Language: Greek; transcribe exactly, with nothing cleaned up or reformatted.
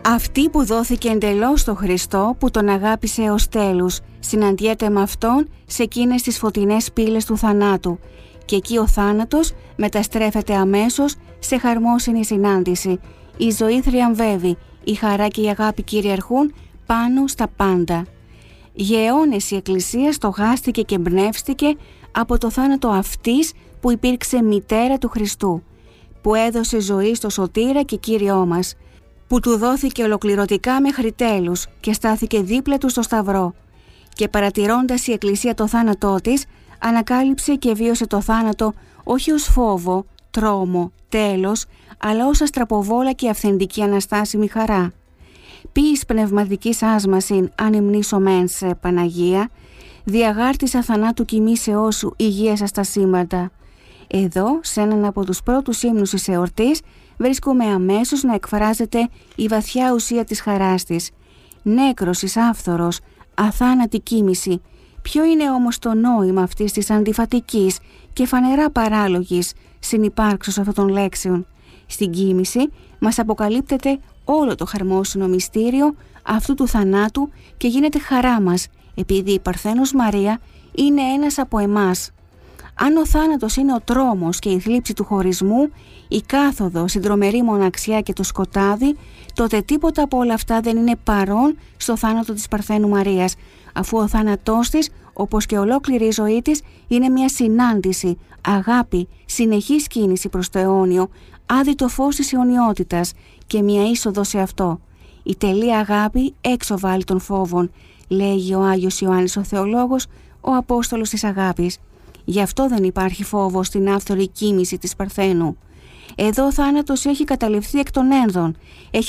Αυτή που δόθηκε εντελώς στο Χριστό, που τον αγάπησε ως τέλους, συναντιέται με Αυτόν σε εκείνες τις φωτεινές πύλες του θανάτου, και εκεί ο θάνατος μεταστρέφεται αμέσως σε χαρμόσυνη συνάντηση. Η ζωή θριαμβεύει, η χαρά και η αγάπη κυριαρχούν πάνω στα πάντα. Για αιώνες η Εκκλησία στοχάστηκε και εμπνεύστηκε από το θάνατο αυτής που υπήρξε μητέρα του Χριστού, που έδωσε ζωή στο Σωτήρα και Κύριό μας, που του δόθηκε ολοκληρωτικά μέχρι τέλους και στάθηκε δίπλα του στο Σταυρό. Και παρατηρώντας η Εκκλησία το θάνατό της, ανακάλυψε και βίωσε το θάνατο όχι ως φόβο, τρόμο, τέλος, αλλά ως αστραποβόλα και αυθεντική αναστάσιμη χαρά. Ποιης πνευματικής άσμασιν αν υμνήσω μεν σε Παναγία, διαγάρτησα θανάτου κοιμήσεώς σου υγεία στα σύμπαντα. Εδώ, σε έναν από τους πρώτους ύμνους της εορτής, βρίσκουμε αμέσως να εκφράζεται η βαθιά ουσία της χαράς της. Νέκρος, άφθορος, αθάνατη κοίμηση. Ποιο είναι όμως το νόημα αυτής της αντιφατικής και φανερά παράλογης συνυπάρξεως αυτών των λέξεων? Στην κοίμηση μας αποκαλύπτεται όλο το χαρμόσυνο μυστήριο αυτού του θανάτου και γίνεται χαρά μας, επειδή η Παρθένος Μαρία είναι ένας από εμάς. Αν ο θάνατος είναι ο τρόμος και η θλίψη του χωρισμού, η κάθοδος, η τρομερή μοναξιά και το σκοτάδι, τότε τίποτα από όλα αυτά δεν είναι παρόν στο θάνατο της Παρθένου Μαρίας, αφού ο θάνατός της, όπως και ολόκληρη η ζωή της, είναι μια συνάντηση, αγάπη, συνεχής κίνηση προς το αιώνιο, άδειτο φως της αιωνιότητας και μια είσοδο σε αυτό. Η τελεία αγάπη έξω βάλει των φόβων, λέγει ο Άγιος Ιωάννης ο Θεολόγος, ο Απόστολος της αγάπης. Γι' αυτό δεν υπάρχει φόβο στην άφθορη κοίμηση της Παρθένου. Εδώ ο θάνατος έχει καταληφθεί εκ των ένδων, έχει